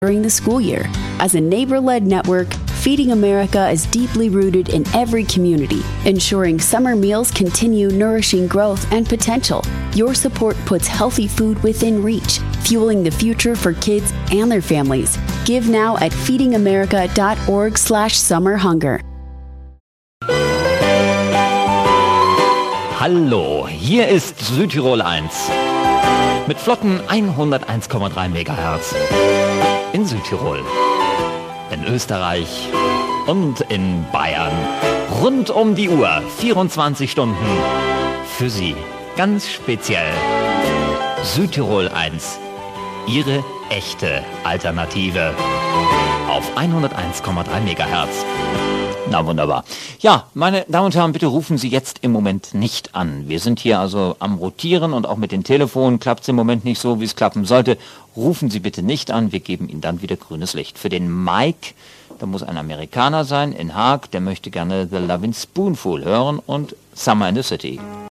during the school year. As a neighbor-led network, Feeding America is deeply rooted in every community, ensuring summer meals continue nourishing growth and potential. Your support puts healthy food within reach, fueling the future for kids and their families. Give now at feedingamerica.org/summerhunger. Hallo, hier ist Südtirol 1 mit flotten 101,3 MHz in Südtirol, in Österreich und in Bayern. Rund um die Uhr, 24 Stunden für Sie, ganz speziell. Südtirol 1, Ihre echte Alternative auf 101,3 MHz. Na wunderbar. Ja, meine Damen und Herren, bitte rufen Sie jetzt im Moment nicht an. Wir sind hier also am Rotieren und auch mit den Telefonen klappt es im Moment nicht so, wie es klappen sollte. Rufen Sie bitte nicht an, wir geben Ihnen dann wieder grünes Licht. Für den Mike, da muss ein Amerikaner sein, in Haag, der möchte gerne The Lovin' Spoonful hören und Summer in the City.